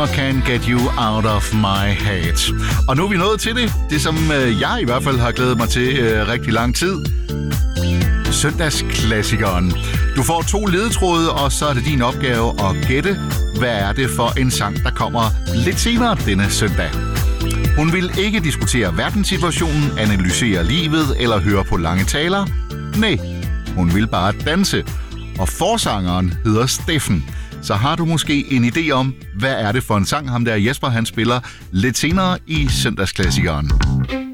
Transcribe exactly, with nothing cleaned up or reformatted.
Never Can Get You Out of My Head. Og nu er vi nået til det. Det, som øh, jeg i hvert fald har glædet mig til øh, rigtig lang tid. Søndagsklassikeren. Du får to ledetråde, og så er det din opgave at gætte, hvad er det for en sang, der kommer lidt senere denne søndag. Hun vil ikke diskutere verdenssituationen, analysere livet eller høre på lange taler. Nej, hun vil bare danse. Og forsangeren hedder Steffen. Så har du måske en idé om, hvad er det for en sang, ham der Jesper han spiller lidt senere i Søndagsklassikeren.